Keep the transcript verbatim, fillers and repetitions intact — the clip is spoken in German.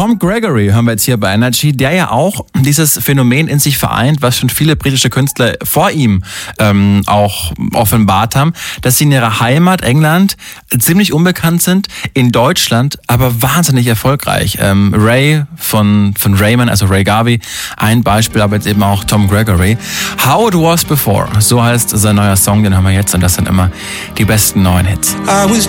Tom Gregory hören wir jetzt hier bei Energy, der ja auch dieses Phänomen in sich vereint, was schon viele britische Künstler vor ihm ähm, auch offenbart haben, dass sie in ihrer Heimat England ziemlich unbekannt sind, in Deutschland aber wahnsinnig erfolgreich. Ähm, Ray von, von Raymond, also Ray Garvey, ein Beispiel, aber jetzt eben auch Tom Gregory. How It Was Before, so heißt sein neuer Song, den haben wir jetzt und das sind immer die besten neuen Hits. I was